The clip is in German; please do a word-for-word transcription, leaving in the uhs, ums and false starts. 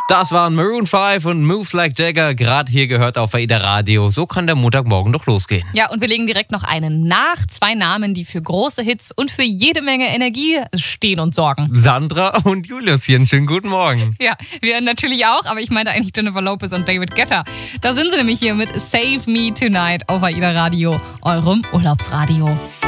Das waren Maroon fünf und Moves Like Jagger, gerade hier gehört auf AIDA Radio. So kann der Montagmorgen doch losgehen. Ja, und wir legen direkt noch einen nach. Zwei Namen, die für große Hits und für jede Menge Energie stehen und sorgen. Sandra und Julius hier, einen schönen guten Morgen. Ja, wir natürlich auch, aber ich meinte eigentlich Jennifer Lopez und David Guetta. Da sind sie nämlich hier mit Save Me Tonight auf AIDA Radio, eurem Urlaubsradio.